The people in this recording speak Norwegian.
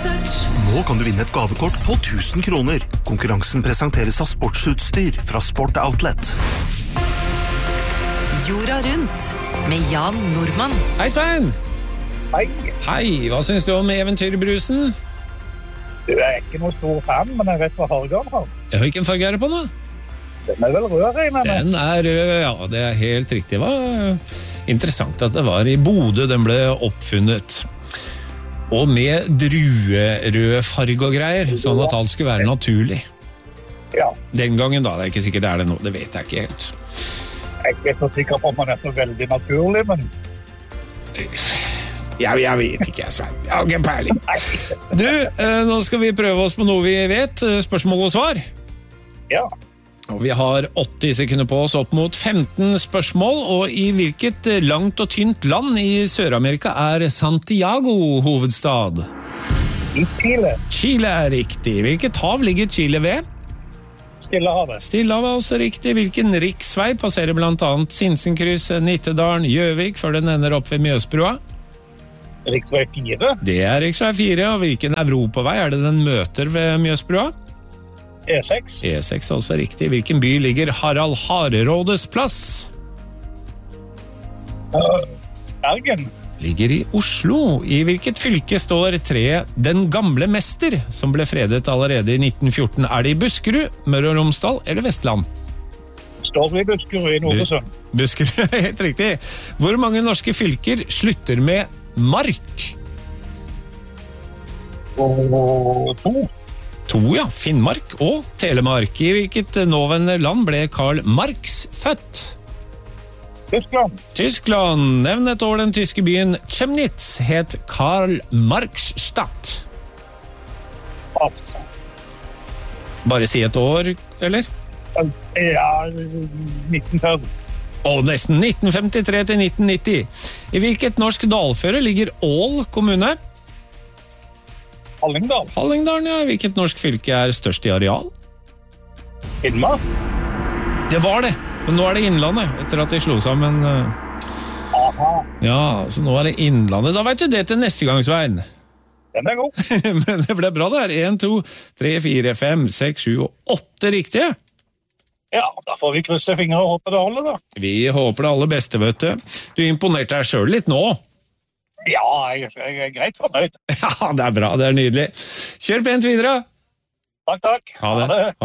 Nå kan du vinne et gavekort på 1000 kroner. Konkurransen presenteres av sportsutstyr fra Sport Outlet. Jorda rundt med Jan Nordmann. Hei Svein! Hei. Hei, hva synes du om eventyrbrusen? Du ikke noen stor fan, men jeg vet hva fargen har. Hvilken farge det på nå? Den vel rød, regner jeg med. Den rød, ja, det helt riktig. Det var interessant at det var i Bodø den ble oppfunnet. Og med druerød farge og greier, sånn at alt skulle være naturlig. Ja. Den gangen da, det ikke sikkert det det nå, det vet jeg ikke helt. Jeg er ikke så sikker på om man så veldig naturlig, men... Jeg vet ikke, Svein. Jeg har ikke peiling. Du, nå skal vi prøve oss på noe vi vet. Spørsmål og svar. Ja. Og vi har 80 sekunder på oss opp mot 15 spørsmål, og i hvilket langt og tynt land i Sør-Amerika Santiago hovedstad? I Chile. Chile riktig. Hvilket hav ligger Chile ved? Stillehavet. Stillehavet også riktig. Hvilken riksvei passerer blant annet Sinsenkryss, Nittedalen, Gjøvik, før den ender opp ved Mjøsbrua? Riksvei 4. Det riksvei 4, og hvilken europavei det den møter ved Mjøsbrua? E6. E6 også riktig. Hvilken by ligger Harald Harerådes plass? Bergen. Ligger i Oslo. I hvilket fylke står treet Den gamle mester, som ble fredet allerede i 1914? Det i Buskerud, Møre og Romsdal eller Vestland? Står vi i Buskerud i Nordesund. Buskerud, helt riktig. Hvor mange norske fylker slutter med mark? Og 2. 2, ja. Finnmark og Telemark. I hvilket nåværende land ble Karl Marx født? Tyskland. Tyskland. Nevn et år den tyske byen Chemnitz het Karl Marx-Stadt. Bare si et år, eller? Ja, 1940. Nesten 1953 til 1990. I hvilket norsk dalføre ligger Ål kommune? Hallingdal. Hallingdalen, ja. Hvilket norsk fylke størst i areal? Finnmark. Det var det. Men nå det Innlandet, etter at de slo sammen. Aha. Ja, så nå det Innlandet. Da vet du det til neste gang, Svein. Den god. Men det ble bra der. 1, 2, 3, 4, 5, 6, 7 og 8 riktige. Ja, da får vi krysse fingre og håpe det holder da. Vi håper det aller beste, vet du. Du imponerte deg selv litt nå. Ja, jeg greit fornøyd. Ja, det bra, det nydelig. Kjør pent videre. Takk. Ha det.